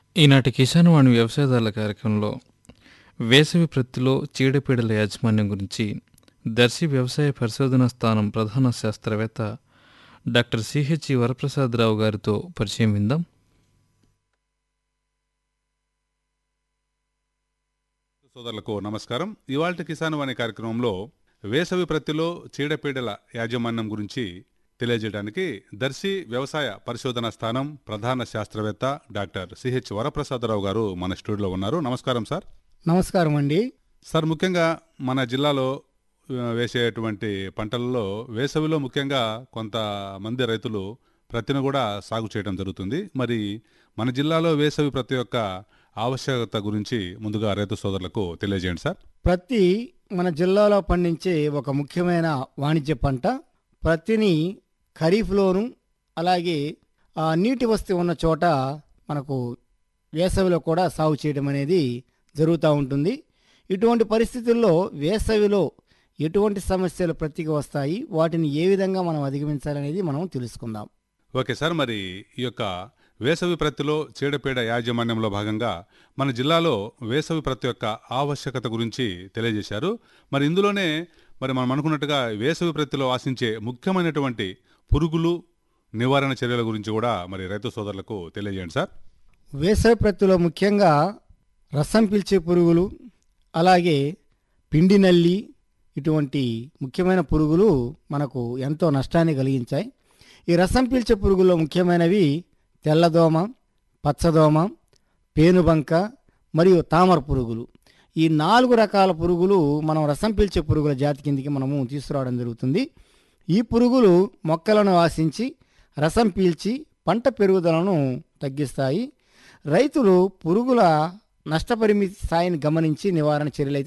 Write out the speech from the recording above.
ఈనాటి కిసాన్ వాణి వ్యవసాయదారుల కార్యక్రమంలో వేసవి ప్రత్తిలో చీడపీడల యాజమాన్యం గురించి దర్శి వ్యవసాయ పరిశోధనా స్థానం ప్రధాన శాస్త్రవేత్త డాక్టర్ సిహెచ్ వరప్రసాదరావు గారితో పరిచయం విందాం. సోదరులకు నమస్కారం. ఇవాల్టి కిసాన్ వాణి కార్యక్రమంలో వేసవి ప్రత్తిలో చీడపీడల యాజమాన్యం గురించి తెలియజేయడానికి దర్శి వ్యవసాయ పరిశోధనా స్థానం ప్రధాన శాస్త్రవేత్త డాక్టర్ సిహెచ్ వరప్రసాదరావు గారు మన స్టూడియోలో ఉన్నారు. నమస్కారం సార్. నమస్కారం అండి. సార్, ముఖ్యంగా మన జిల్లాలో వేసేటువంటి పంటలలో వేసవిలో ముఖ్యంగా కొంతమంది రైతులు ప్రత్తిని కూడా సాగు చేయడం జరుగుతుంది. మరి మన జిల్లాలో వేసవి ప్రతి యొక్క ఆవశ్యకత గురించి ముందుగా రైతు సోదరులకు తెలియజేయండి సార్. ప్రత్తి మన జిల్లాలో పండించే ఒక ముఖ్యమైన వాణిజ్య పంట. ప్రత్తిని ఖరీఫ్లోను అలాగే నీటి వస్తు ఉన్న చోట మనకు వేసవిలో కూడా సాగు చేయడం అనేది జరుగుతూ ఉంటుంది. ఇటువంటి పరిస్థితుల్లో వేసవిలో ఎటువంటి సమస్యలు ప్రత్తికి వస్తాయి, వాటిని ఏ విధంగా మనం అధిగమించాలనేది మనం తెలుసుకుందాం. ఓకే సార్, మరి ఈ యొక్క వేసవి ప్రత్తిలో చీడపీడ యాజమాన్యంలో భాగంగా మన జిల్లాలో వేసవి ప్రత్తి యొక్క ఆవశ్యకత గురించి తెలియజేశారు. మరి ఇందులోనే మనం అనుకున్నట్టుగా వేసవి ప్రత్తిలో ఆశించే ముఖ్యమైనటువంటి పురుగులు నివారణ చర్యల గురించి కూడా మరి రైతు సోదరులకు తెలియజేయండి సార్. వేసవి ప్రత్తిలో ముఖ్యంగా రసం పీల్చే పురుగులు, అలాగే పిండి నల్లి, ఇటువంటి ముఖ్యమైన పురుగులు మనకు ఎంతో నష్టాన్ని కలిగించాయి. ఈ రసం పీల్చే పురుగుల్లో ముఖ్యమైనవి తెల్లదోమ, పచ్చదోమ, పేనుబంక మరియు తామర పురుగులు. ఈ 4 రకాల పురుగులు మనం రసం పీల్చే పురుగుల జాతి కిందికి మనము తీసుకురావడం జరుగుతుంది. ఈ పురుగులు మొక్కలను ఆశించి రసం పీల్చి పంట పెరుగుదలను తగ్గిస్తాయి. రైతులు పురుగుల నష్టపరిమితి స్థాయిని గమనించి నివారణ చర్యలు